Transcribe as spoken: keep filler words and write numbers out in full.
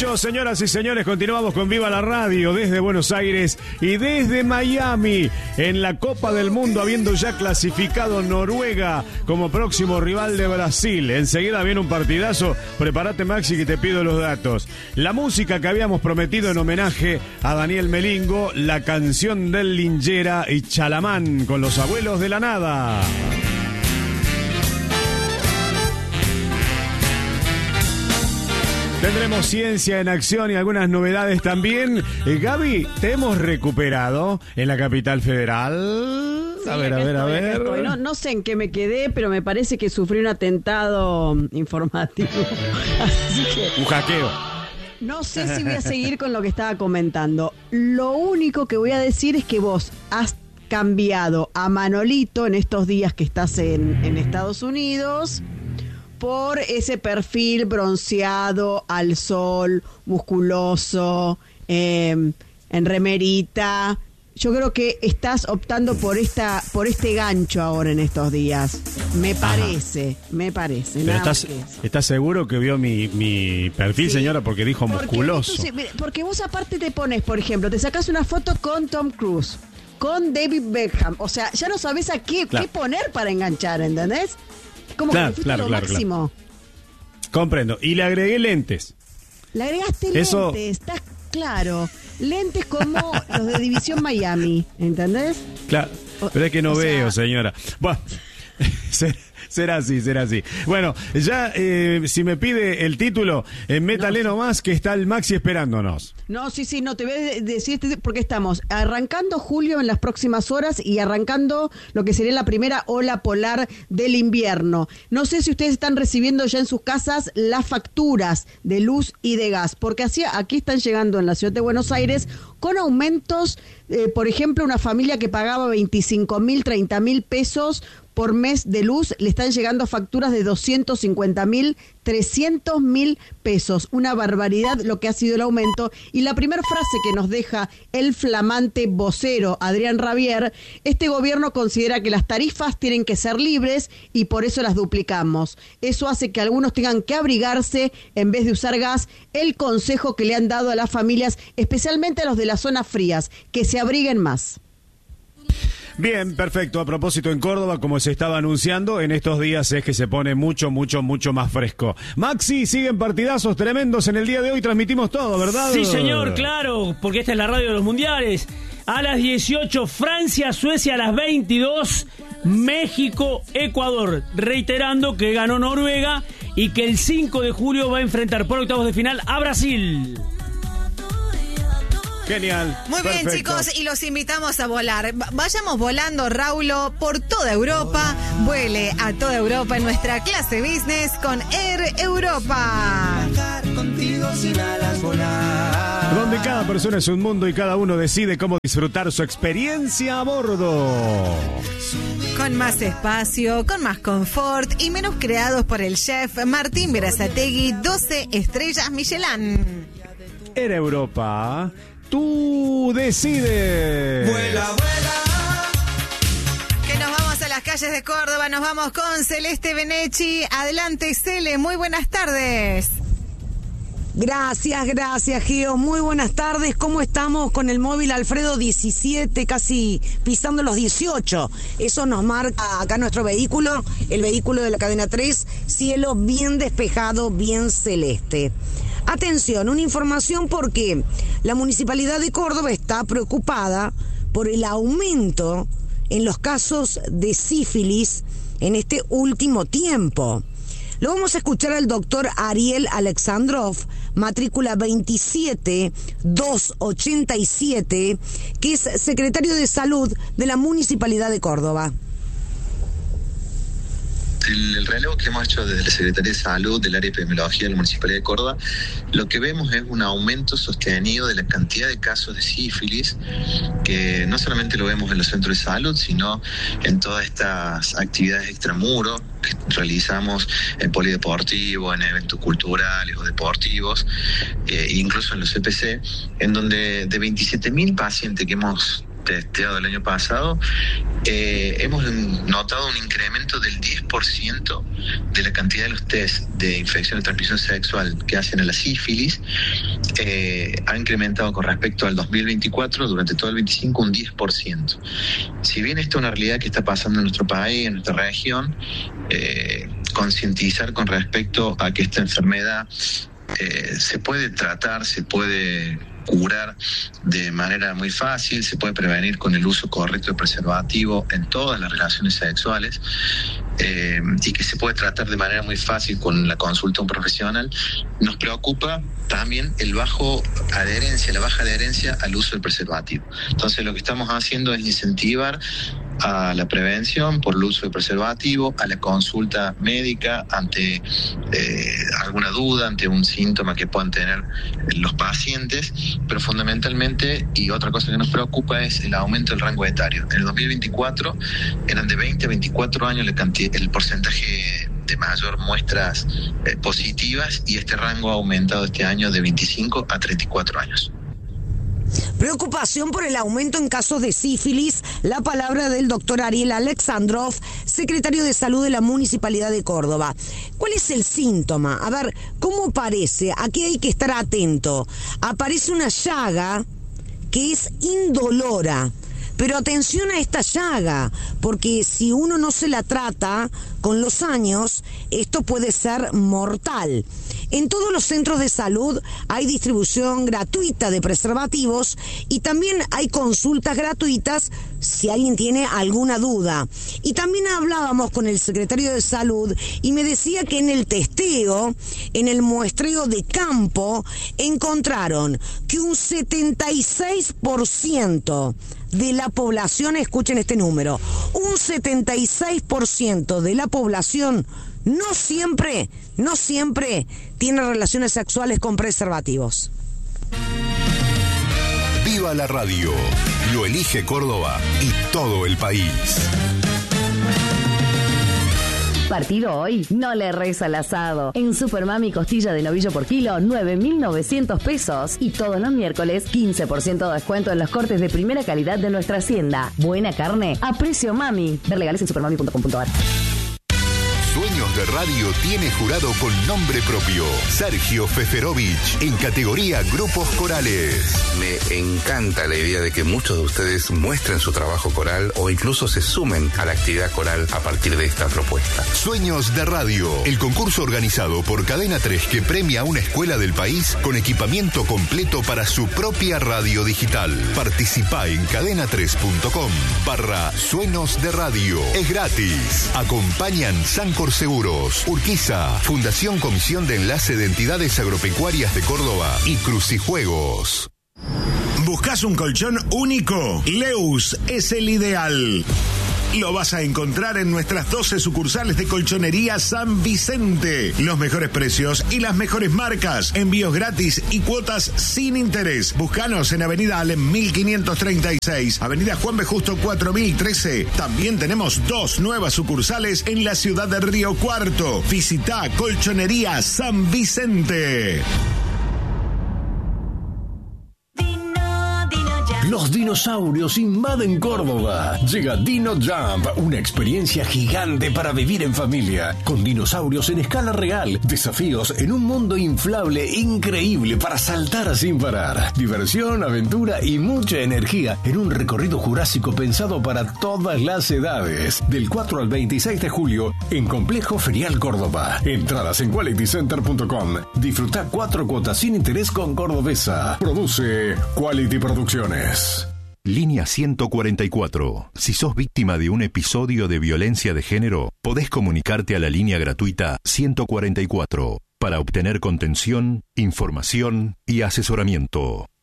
dicho, señoras y señores, continuamos con Viva la Radio desde Buenos Aires y desde Miami en la Copa del Mundo, habiendo ya clasificado Noruega como próximo rival de Brasil. Enseguida viene un partidazo. Prepárate, Maxi, que te pido los datos. La música que habíamos prometido en homenaje a Daniel Melingo, la canción del Lingera y Chalamán con Los Abuelos de la Nada. Tendremos ciencia en acción y algunas novedades también. Eh, Gaby, te hemos recuperado en la capital federal. Sí, a ver, a ver, a ver. No, no sé en qué me quedé, pero me parece que sufrí un atentado informativo. Así que... Un hackeo. No sé si voy a seguir con lo que estaba comentando. Lo único que voy a decir es que vos has cambiado a Manolito en estos días que estás en, en Estados Unidos por ese perfil bronceado, al sol, musculoso, eh, en remerita. Yo creo que estás optando por esta, por este gancho ahora en estos días. Me parece, Ajá. me parece. Pero nada estás, más que eso. ¿estás seguro que vio mi, mi perfil, sí, señora? Porque dijo porque musculoso. Tú, porque vos aparte te pones, por ejemplo, te sacás una foto con Tom Cruise, con David Beckham. O sea, ya no sabés a qué, claro. qué poner para enganchar, ¿entendés? Como claro, que claro, lo claro, máximo. Claro. Comprendo. Y le agregué lentes. Le agregaste Eso... lentes, estás claro. Lentes como los de División Miami, ¿entendés? Claro, pero es que no veo, sea... señora. Bueno, será así, será así. Bueno, ya eh, si me pide el título, eh, métale no, nomás que está el Maxi esperándonos. No, sí, sí, no, te voy a decir porque estamos arrancando julio en las próximas horas y arrancando lo que sería la primera ola polar del invierno. No sé si ustedes están recibiendo ya en sus casas las facturas de luz y de gas, porque así aquí están llegando en la ciudad de Buenos Aires con aumentos, eh, por ejemplo, una familia que pagaba veinticinco mil, treinta mil pesos por mes de luz, le están llegando facturas de doscientos cincuenta mil, trescientos mil pesos. Una barbaridad lo que ha sido el aumento. Y la primera frase que nos deja el flamante vocero Adrián Rabier: este gobierno considera que las tarifas tienen que ser libres y por eso las duplicamos. Eso hace que algunos tengan que abrigarse en vez de usar gas. El consejo que le han dado a las familias, especialmente a los de las zonas frías, que se abriguen más. Bien, perfecto. A propósito, en Córdoba, como se estaba anunciando, en estos días es que se pone mucho, mucho, mucho más fresco. Maxi, siguen partidazos tremendos en el día de hoy. Transmitimos todo, ¿verdad? Sí, señor, claro, porque esta es la radio de los mundiales. A las dieciocho, Francia, Suecia. A las veintidós, México, Ecuador. Reiterando que ganó Noruega y que el cinco de julio va a enfrentar por octavos de final a Brasil. Genial. Muy bien, perfecto. chicos, y los invitamos a volar. Vayamos volando, Raulo, por toda Europa. Vuele a toda Europa en nuestra clase business con Air Europa. Donde cada persona es un mundo y cada uno decide cómo disfrutar su experiencia a bordo. Con más espacio, con más confort y menús creados por el chef Martín Berazategui, doce estrellas Michelin. Air Europa. Tú decides. Vuela, vuela. Que nos vamos a las calles de Córdoba, nos vamos con Celeste Benechi. Adelante, Cele, muy buenas tardes. Gracias, gracias, Gio. Muy buenas tardes. ¿Cómo estamos con el móvil Alfredo diecisiete, casi pisando los dieciocho? Eso nos marca acá nuestro vehículo, el vehículo de la cadena tres, cielo bien despejado, bien celeste. Atención, una información porque la Municipalidad de Córdoba está preocupada por el aumento en los casos de sífilis en este último tiempo. Lo vamos a escuchar al doctor Ariel Alexandrov, matrícula veintisiete doscientos ochenta y siete, que es secretario de Salud de la Municipalidad de Córdoba. El, el relevo que hemos hecho desde la Secretaría de Salud del área de epidemiología de la Municipalidad de Córdoba, lo que vemos es un aumento sostenido de la cantidad de casos de sífilis, que no solamente lo vemos en los centros de salud, sino en todas estas actividades extramuros que realizamos en polideportivo, en eventos culturales o deportivos, eh, incluso en los C P C, en donde de veintisiete mil pacientes que hemos testeado el año pasado, eh, hemos notado un incremento del diez por ciento de la cantidad de los test de infección de transmisión sexual que hacen a la sífilis. Eh, ha incrementado con respecto al dos mil veinticuatro, durante todo el veinticinco, un diez por ciento. Si bien esta es una realidad que está pasando en nuestro país, en nuestra región, eh, concientizar con respecto a que esta enfermedad eh, se puede tratar, se puede curar de manera muy fácil, se puede prevenir con el uso correcto de preservativo en todas las relaciones sexuales, eh, y que se puede tratar de manera muy fácil con la consulta a un profesional. Nos preocupa también el bajo adherencia, la baja adherencia al uso del preservativo. Entonces lo que estamos haciendo es incentivar a la prevención por el uso de preservativo, a la consulta médica ante eh, alguna duda, ante un síntoma que puedan tener los pacientes, pero fundamentalmente, y otra cosa que nos preocupa, es el aumento del rango etario. En el dos mil veinticuatro eran de veinte a veinticuatro años la cantidad, el porcentaje de mayor muestras eh, positivas, y este rango ha aumentado este año de veinticinco a treinta y cuatro años. Preocupación por el aumento en casos de sífilis. La palabra del doctor Ariel Alexandrov, secretario de Salud de la Municipalidad de Córdoba. ¿Cuál es el síntoma? A ver, ¿cómo parece? Aquí hay que estar atento. Aparece una llaga que es indolora. Pero atención a esta llaga, porque si uno no se la trata con los años, esto puede ser mortal. En todos los centros de salud hay distribución gratuita de preservativos y también hay consultas gratuitas si alguien tiene alguna duda. Y también hablábamos con el secretario de Salud y me decía que en el testeo, en el muestreo de campo, encontraron que un setenta y seis por ciento de la población, escuchen este número, un setenta y seis por ciento de la población no siempre, no siempre tiene relaciones sexuales con preservativos. Viva la radio, lo elige Córdoba y todo el país. Partido hoy, no le erres al asado. En Supermami, costilla de novillo por kilo, nueve mil novecientos pesos. Y todos los miércoles, quince por ciento de descuento en los cortes de primera calidad de nuestra hacienda. Buena carne a precio mami. Ver legales en supermami punto com punto a r. Sueños de Radio tiene jurado con nombre propio, Sergio Feferovich, en categoría Grupos Corales. Me encanta la idea de que muchos de ustedes muestren su trabajo coral o incluso se sumen a la actividad coral a partir de esta propuesta. Sueños de Radio, el concurso organizado por Cadena tres que premia a una escuela del país con equipamiento completo para su propia radio digital. Participá en cadena tres punto com barra Sueños de Radio. Es gratis. Acompañan Sancor Seguros, Urquiza, Fundación Comisión de Enlace de Entidades Agropecuarias de Córdoba y Crucijuegos. ¿Buscas un colchón único? Leus es el ideal. Lo vas a encontrar en nuestras doce sucursales de Colchonería San Vicente. Los mejores precios y las mejores marcas. Envíos gratis y cuotas sin interés. Búscanos en Avenida Alem mil quinientos treinta y seis, Avenida Juan B. Justo cuatro mil trece. También tenemos dos nuevas sucursales en la ciudad de Río Cuarto. Visita Colchonería San Vicente. Los dinosaurios invaden Córdoba. Llega Dino Jump, una experiencia gigante para vivir en familia. Con dinosaurios en escala real, desafíos en un mundo inflable increíble para saltar sin parar. Diversión, aventura y mucha energía en un recorrido jurásico pensado para todas las edades. Del cuatro al veintiséis de julio en Complejo Ferial Córdoba. Entradas en quality center punto com. Disfruta cuatro cuotas sin interés con Cordobesa. Produce Quality Producciones. Línea ciento cuarenta y cuatro. Si sos víctima de un episodio de violencia de género, podés comunicarte a la línea gratuita ciento cuarenta y cuatro para obtener contención, información y asesoramiento.